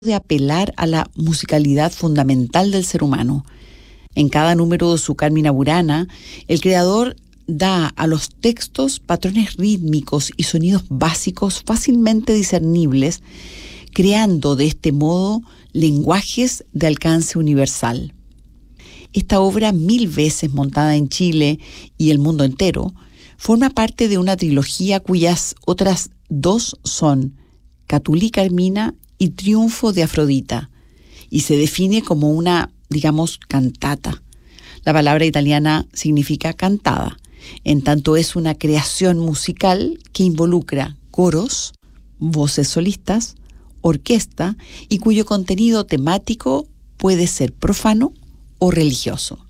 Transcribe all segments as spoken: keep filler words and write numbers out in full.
de apelar a la musicalidad fundamental del ser humano. En cada número de su Carmina Burana, el creador da a los textos patrones rítmicos y sonidos básicos fácilmente discernibles, creando de este modo lenguajes de alcance universal. Esta obra, mil veces montada en Chile y el mundo entero, forma parte de una trilogía cuyas otras dos son Catullí Carmina y Triunfo de Afrodita, y se define como una, digamos, cantata. La palabra italiana significa cantada, en tanto es una creación musical que involucra coros, voces solistas, orquesta y cuyo contenido temático puede ser profano o religioso.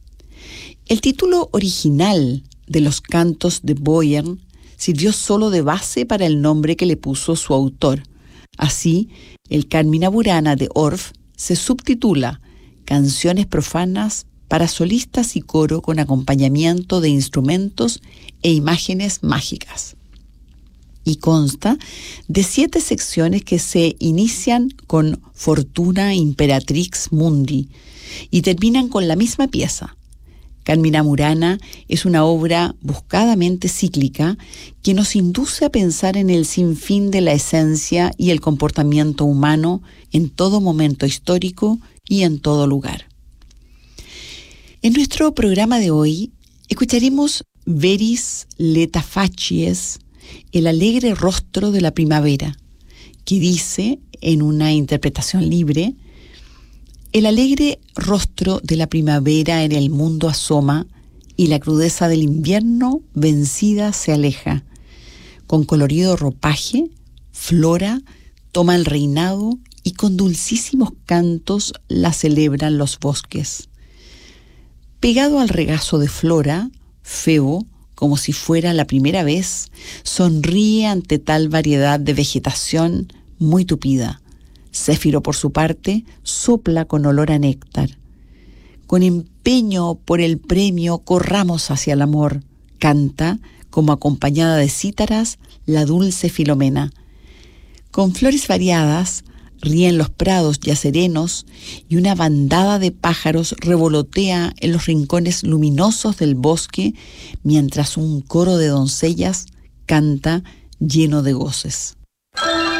El título original de los cantos de Boyern sirvió solo de base para el nombre que le puso su autor. Así, el Carmina Burana de Orff se subtitula Canciones profanas para solistas y coro con acompañamiento de instrumentos e imágenes mágicas. Y consta de siete secciones que se inician con Fortuna Imperatrix Mundi y terminan con la misma pieza. Carmina Burana es una obra buscadamente cíclica que nos induce a pensar en el sinfín de la esencia y el comportamiento humano en todo momento histórico y en todo lugar. En nuestro programa de hoy escucharemos Veris Leta Facies, el alegre rostro de la primavera, que dice, en una interpretación libre, el alegre rostro de la primavera en el mundo asoma y la crudeza del invierno vencida se aleja. Con colorido ropaje, Flora toma el reinado y con dulcísimos cantos la celebran los bosques. Pegado al regazo de Flora, Febo, como si fuera la primera vez, sonríe ante tal variedad de vegetación muy tupida. Céfiro, por su parte, sopla con olor a néctar. Con empeño por el premio corramos hacia el amor, canta, como acompañada de cítaras, la dulce Filomena. Con flores variadas, ríen los prados ya serenos y una bandada de pájaros revolotea en los rincones luminosos del bosque mientras un coro de doncellas canta lleno de goces.